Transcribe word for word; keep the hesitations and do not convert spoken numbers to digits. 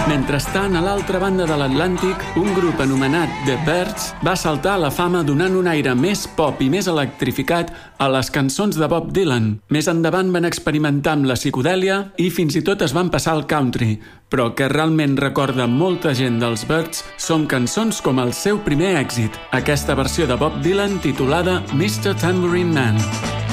Mentrestant, a l'altra banda de l'Atlàntic, un grup anomenat The Byrds va saltar a la fama donant un aire més pop i més electrificat a les cançons de Bob Dylan. Més endavant van experimentar amb la psicodèlia i fins i tot es van passar al country, però que realment recorda molta gent dels Byrds són cançons com el seu primer èxit, aquesta versió de Bob Dylan titulada mister Tambourine Man.